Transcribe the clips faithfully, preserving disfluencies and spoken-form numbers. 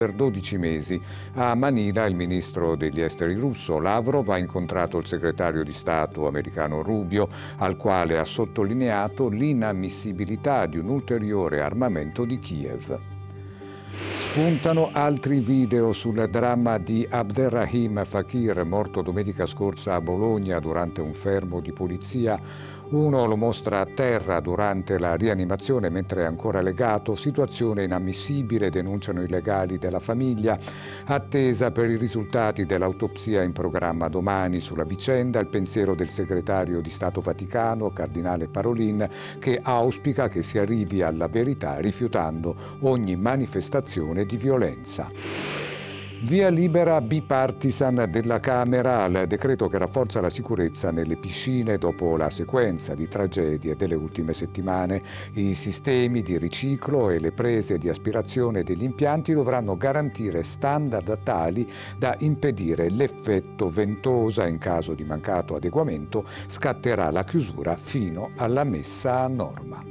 per dodici mesi. A Manila il ministro degli esteri russo Lavrov ha incontrato il segretario di Stato americano Rubio, al quale ha sottolineato l'inammissibilità di un ulteriore armamento di Kiev. Spuntano altri video sul dramma di Abderrahim Fakir, morto domenica scorsa a Bologna durante un fermo di polizia. Uno lo mostra a terra durante la rianimazione mentre è ancora legato, situazione inammissibile, denunciano i legali della famiglia. Attesa per i risultati dell'autopsia in programma domani sulla vicenda, il pensiero del segretario di Stato Vaticano, cardinale Parolin, che auspica che si arrivi alla verità rifiutando ogni manifestazione di violenza. Via libera bipartisan della Camera al decreto che rafforza la sicurezza nelle piscine dopo la sequenza di tragedie delle ultime settimane. I sistemi di riciclo e le prese di aspirazione degli impianti dovranno garantire standard tali da impedire l'effetto ventosa. In caso di mancato adeguamento scatterà la chiusura fino alla messa a norma.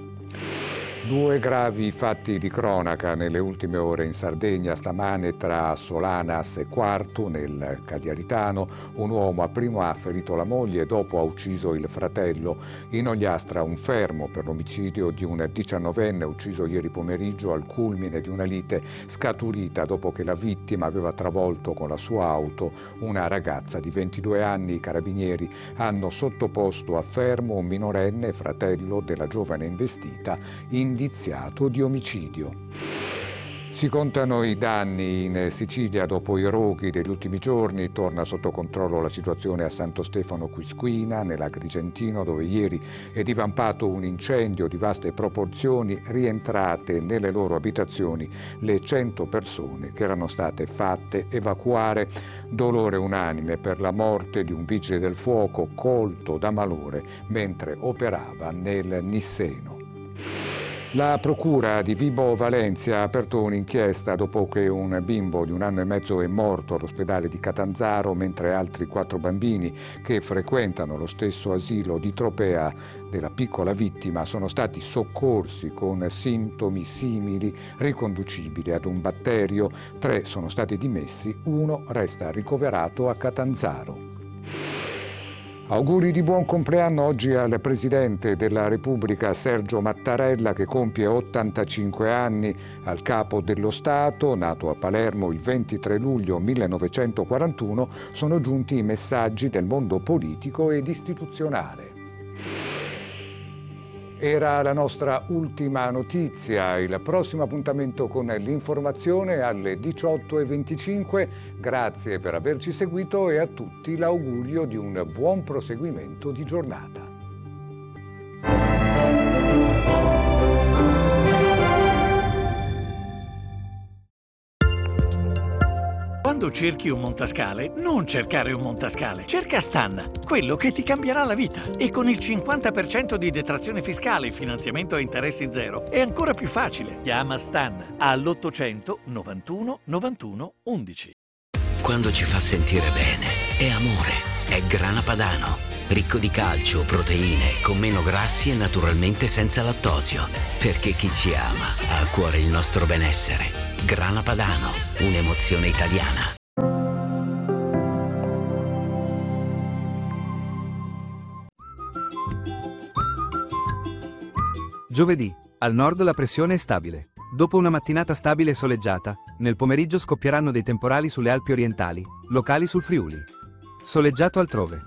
Due gravi fatti di cronaca nelle ultime ore in Sardegna. Stamane tra Solanas e Quartu, nel Cagliaritano, un uomo a primo ha ferito la moglie e dopo ha ucciso il fratello. In Ogliastra un fermo per l'omicidio di un diciannovenne ucciso ieri pomeriggio al culmine di una lite scaturita dopo che la vittima aveva travolto con la sua auto una ragazza di ventidue anni. I carabinieri hanno sottoposto a fermo un minorenne, fratello della giovane investita, indiziato di omicidio. Si contano i danni in Sicilia dopo i roghi degli ultimi giorni. Torna sotto controllo la situazione a Santo Stefano Quisquina, nell'Agrigentino, dove ieri è divampato un incendio di vaste proporzioni, rientrate nelle loro abitazioni le cento persone che erano state fatte evacuare. Dolore unanime per la morte di un vigile del fuoco colto da malore mentre operava nel Nisseno. La procura di Vibo Valentia ha aperto un'inchiesta dopo che un bimbo di un anno e mezzo è morto all'ospedale di Catanzaro, mentre altri quattro bambini che frequentano lo stesso asilo di Tropea della piccola vittima sono stati soccorsi con sintomi simili riconducibili ad un batterio. Tre sono stati dimessi, uno resta ricoverato a Catanzaro. Auguri di buon compleanno oggi al Presidente della Repubblica Sergio Mattarella, che compie ottantacinque anni. Al capo dello Stato, nato a Palermo il ventitré luglio millenovecentoquarantuno, sono giunti i messaggi del mondo politico ed istituzionale. Era la nostra ultima notizia. Il prossimo appuntamento con l'informazione alle diciotto e venticinque. Grazie per averci seguito e a tutti l'augurio di un buon proseguimento di giornata. Quando cerchi un montascale, non cercare un montascale, cerca Stan, quello che ti cambierà la vita. E con il cinquanta per cento di detrazione fiscale e finanziamento a interessi zero è ancora più facile. Chiama Stan all'ottocento novantuno novantuno undici. Quando ci fa sentire bene, è amore, è Grana Padano. Ricco di calcio, proteine, con meno grassi e naturalmente senza lattosio. Perché chi ci ama ha a cuore il nostro benessere. Grana Padano, un'emozione italiana. Giovedì, al nord la pressione è stabile. Dopo una mattinata stabile e soleggiata, nel pomeriggio scoppieranno dei temporali sulle Alpi orientali, locali sul Friuli. Soleggiato altrove.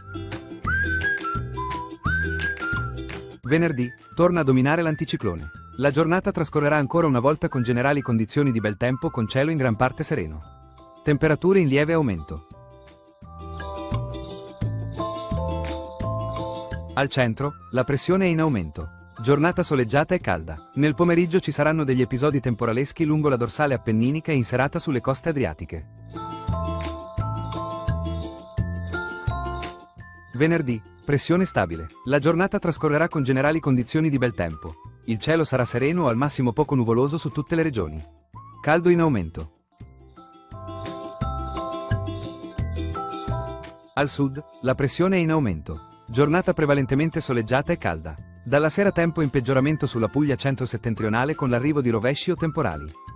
Venerdì, torna a dominare l'anticiclone. La giornata trascorrerà ancora una volta con generali condizioni di bel tempo con cielo in gran parte sereno. Temperature in lieve aumento. Al centro, la pressione è in aumento. Giornata soleggiata e calda. Nel pomeriggio ci saranno degli episodi temporaleschi lungo la dorsale appenninica e in serata sulle coste adriatiche. Venerdì, pressione stabile. La giornata trascorrerà con generali condizioni di bel tempo. Il cielo sarà sereno o al massimo poco nuvoloso su tutte le regioni. Caldo in aumento. Al sud, la pressione è in aumento. Giornata prevalentemente soleggiata e calda. Dalla sera tempo in peggioramento sulla Puglia centro-settentrionale con l'arrivo di rovesci o temporali.